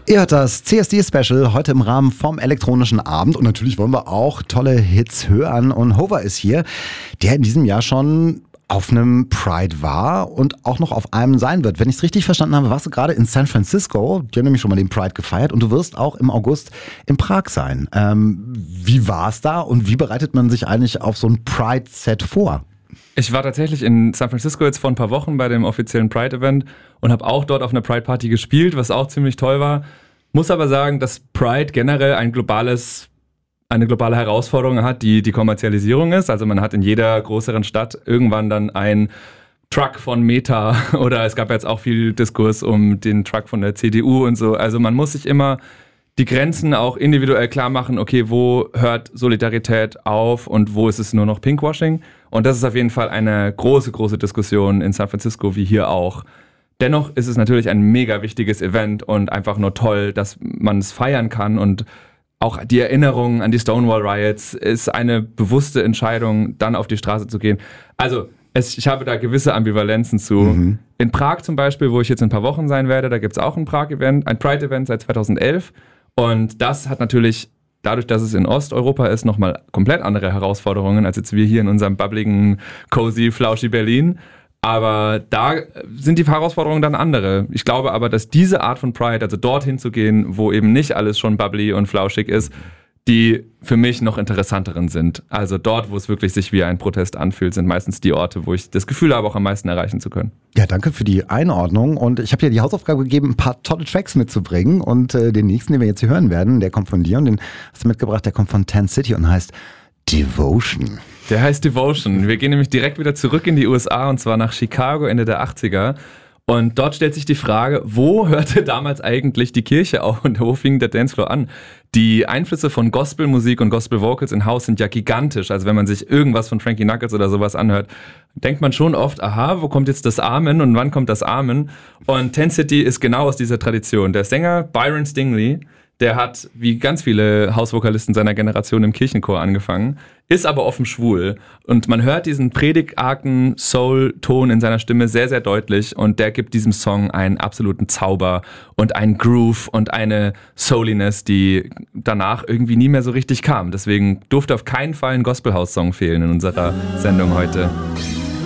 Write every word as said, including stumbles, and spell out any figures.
Ihr hört das C S D-Special heute im Rahmen vom elektronischen Abend und natürlich wollen wir auch tolle Hits hören und Hover ist hier, der in diesem Jahr schon auf einem Pride war und auch noch auf einem sein wird. Wenn ich es richtig verstanden habe, warst du gerade in San Francisco, die haben nämlich schon mal den Pride gefeiert und du wirst auch im August in Prag sein. Ähm, wie war es da und wie bereitet man sich eigentlich auf so ein Pride-Set vor? Ich war tatsächlich in San Francisco jetzt vor ein paar Wochen bei dem offiziellen Pride-Event und habe auch dort auf einer Pride-Party gespielt, was auch ziemlich toll war. Muss aber sagen, dass Pride generell ein globales, eine globale Herausforderung hat, die die Kommerzialisierung ist. Also man hat in jeder größeren Stadt irgendwann dann einen Truck von Meta oder es gab jetzt auch viel Diskurs um den Truck von der C D U und so. Also man muss sich immer die Grenzen auch individuell klar machen, okay, wo hört Solidarität auf und wo ist es nur noch Pinkwashing? Und das ist auf jeden Fall eine große, große Diskussion in San Francisco, wie hier auch. Dennoch ist es natürlich ein mega wichtiges Event und einfach nur toll, dass man es feiern kann und auch die Erinnerung an die Stonewall Riots ist eine bewusste Entscheidung, dann auf die Straße zu gehen. Also es, ich habe da gewisse Ambivalenzen zu. Mhm. In Prag zum Beispiel, wo ich jetzt in ein paar Wochen sein werde, da gibt es auch ein Prag-Event, ein Pride-Event seit zweitausendelf. Und das hat natürlich, dadurch, dass es in Osteuropa ist, nochmal komplett andere Herausforderungen, als jetzt wir hier in unserem bubbligen, cozy, flauschi Berlin. Aber da sind die Herausforderungen dann andere. Ich glaube aber, dass diese Art von Pride, also dorthin zu gehen, wo eben nicht alles schon bubbly und flauschig ist, die für mich noch interessanteren sind. Also dort, wo es wirklich sich wie ein Protest anfühlt, sind meistens die Orte, wo ich das Gefühl habe, auch am meisten erreichen zu können. Ja, danke für die Einordnung. Und ich habe dir die Hausaufgabe gegeben, ein paar tolle Tracks mitzubringen. Und äh, den nächsten, den wir jetzt hier hören werden, der kommt von dir und den hast du mitgebracht, der kommt von Ten City und heißt Devotion. Der heißt Devotion. Wir gehen nämlich direkt wieder zurück in die U S A und zwar nach Chicago Ende der achtziger. Und dort stellt sich die Frage, wo hörte damals eigentlich die Kirche auf und wo fing der Dancefloor an? Die Einflüsse von Gospelmusik und Gospel Vocals in House sind ja gigantisch. Also wenn man sich irgendwas von Frankie Knuckles oder sowas anhört, denkt man schon oft, aha, wo kommt jetzt das Amen und wann kommt das Amen? Und Ten City ist genau aus dieser Tradition. Der Sänger Byron Stingley, der hat, wie ganz viele Hausvokalisten seiner Generation, im Kirchenchor angefangen, ist aber offen schwul. Und man hört diesen predigargen Soul-Ton in seiner Stimme sehr, sehr deutlich. Und der gibt diesem Song einen absoluten Zauber und einen Groove und eine Souliness, die danach irgendwie nie mehr so richtig kam. Deswegen durfte auf keinen Fall ein Gospelhouse-Song fehlen in unserer Sendung heute.